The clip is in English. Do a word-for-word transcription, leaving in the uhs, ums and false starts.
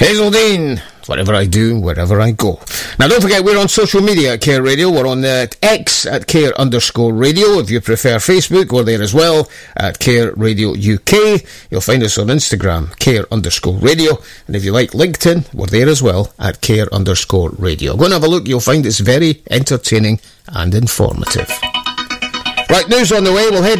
Hazeldean, whatever I do, wherever I go. Now, don't forget, we're on social media at Care Radio. We're on uh, X at Care underscore radio. If you prefer Facebook, we're there as well at Care Radio U K. You'll find us on Instagram, Care underscore radio. And if you like LinkedIn, we're there as well at Care underscore radio. Go and have a look. You'll find it's very entertaining and informative. Right, news on the way. We'll head